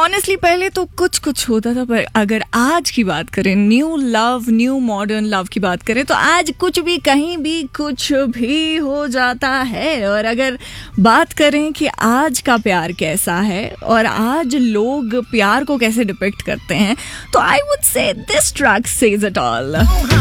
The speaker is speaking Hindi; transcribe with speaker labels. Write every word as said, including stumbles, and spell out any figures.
Speaker 1: ऑनेस्टली पहले तो कुछ कुछ होता था, पर अगर आज की बात करें, new love, new modern love की बात करें, तो आज कुछ भी कहीं भी कुछ भी हो जाता है। और अगर बात करें कि आज का प्यार कैसा है और आज लोग प्यार को कैसे डिपिक्ट करते हैं, तो I would say this track says it all.